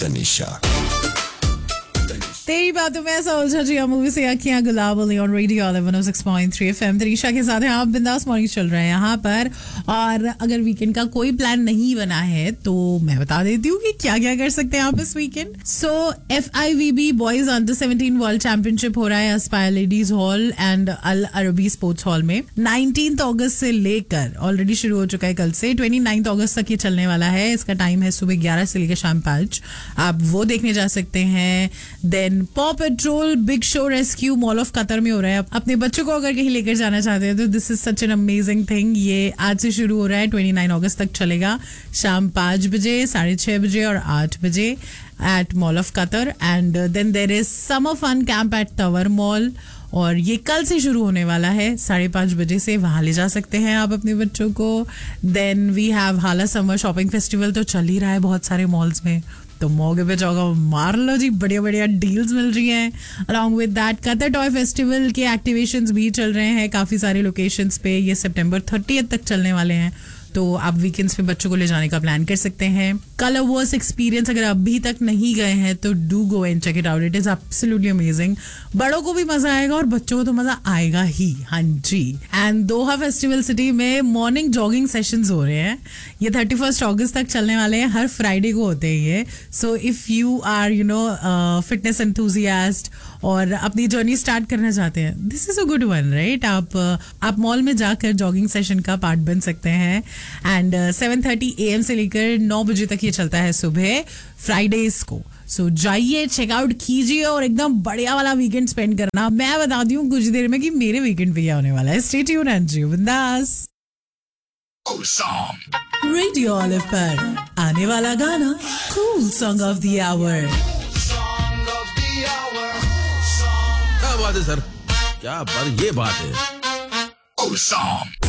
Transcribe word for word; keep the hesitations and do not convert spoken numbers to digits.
तनिषा। तेरी बातों में ऐसा उलझा जिया मूवी से अखियां गुलाब only on radio one O six point three FM. तरीशा के साथ हैं आप, बिंदास मॉर्निंग चल रहे हैं यहाँ पर। और अगर वीकेंड का कोई प्लान नहीं बना है तो मैं बता देती हूँ कि क्या क्या कर सकते हैं आप इस weekend. So F I we B boys under seventeen world championship हो रहा है एस्पायर लेडीज हॉल एंड अल अरबी स्पोर्ट्स हॉल में नाइनटीन अगस्त से लेकर ऑलरेडी शुरू हो चुका है कल से ट्वेंटी नाइन्थ अगस्त तक ये चलने वाला है। इसका टाइम है सुबह ग्यारह से लेकर शाम पाँच। आप वो देखने जा सकते हैं। देन पॉ petrol big show rescue mall of Qatar में हो रहा है। अपने बच्चों को अगर कहीं लेकर जाना चाहते हैं तो this is such an amazing thing. ये आज से शुरू हो रहा है, उनतीस अगस्त तक चलेगा, शाम पाँच बजे, साढ़े छह बजे और आठ बजे eight mall of Qatar. And then there is summer fun camp at tower mall और ये कल से शुरू होने वाला है साढ़े पाँच बजे से। वहां ले जा सकते हैं आप अपने बच्चों को। देन वी हैव हाला समर शॉपिंग फेस्टिवल तो चल ही रहा है बहुत सारे मॉल्स में, तो मौके पे जाओ मार लो जी, बढ़िया बढ़िया डील्स मिल रही हैं। Along with that Qatar toy festival के एक्टिवेशंस भी चल रहे हैं काफी सारे लोकेशंस पे। ये सितंबर थर्टियथ तक चलने वाले हैं, तो आप वीकेंड्स पे बच्चों को ले जाने का प्लान कर सकते हैं। कलर वर्स एक्सपीरियंस अगर अभी तक नहीं गए हैं तो do go and check it out, it is absolutely amazing. बड़ों को भी मजा आएगा और बच्चों को तो मजा आएगा ही। हाँ जी। एंड दोहा फेस्टिवल सिटी में मॉर्निंग जॉगिंग सेशंस हो रहे हैं। ये थर्टी फर्स्ट अगस्त तक चलने वाले हैं, हर फ्राइडे को होते हैं ये। So if you are you know fitness enthusiast और अपनी जर्नी स्टार्ट करना चाहते हैं, this is a good one right. आप आप मॉल में जाकर जॉगिंग सेशन का पार्ट बन सकते हैं। And seven thirty A M से लेकर नौ बजे तक ये चलता है सुबह फ्राइडेज को। सो so, जाइए, चेकआउट कीजिए और एकदम बढ़िया वाला वीकेंड स्पेंड करना। मैं बता दी हूँ कुछ देर में कि मेरे वीकेंड पे क्या होने वाला है। स्टे ट्यून्ड एंड जियो बिंदास। रेडियो ऑलिव पर आने वाला गाना cool song of the our. क्या बात है सर, क्या बात, ये बात है।